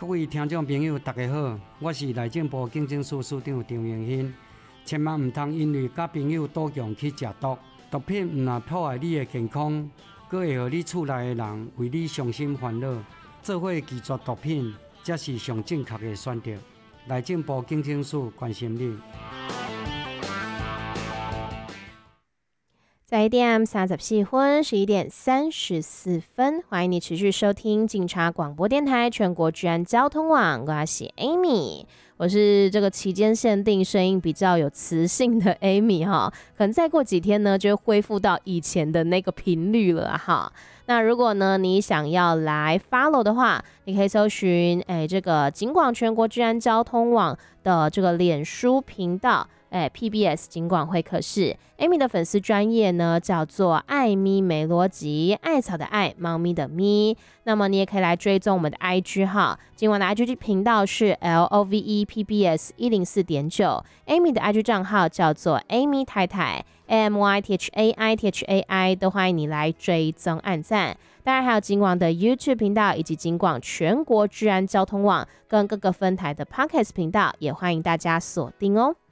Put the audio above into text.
各位听众朋友大家好，我是内政部警政署署长张荣兴。千万唔通因为甲朋友赌强去食毒，毒品唔但破坏你的健康，佫会互你厝内的人为你伤心烦恼，做伙拒绝毒品，才是上正确的选择。内政部警政署关心你。 在 AM 34分11点34分，欢迎你持续收听警察广播电台全国治安交通网，我是 Amy， 我是这个期间限定声音比较有磁性的 Amy 哈，可能再过几天呢就会恢复到以前的那个频率了哈。那如果呢你想要来 follow 的话，你可以搜寻这个警广全国治安交通网的这个脸书频道。PBS 警广会客室 Amy 的粉丝专页呢叫做艾咪没逻辑，艾草的艾，猫咪的咪。那么你也可以来追踪我们的 IG 号，今晚的 IG 频道是 LOVE PBS 104.9， Amy 的 IG 账号叫做 Amy 太太 AMYTHAI， 都欢迎你来追踪按赞。当然还有警广的 YouTube 频道，以及警广全国治安交通网跟各个分台的 Podcast 频道，也欢迎大家锁定哦。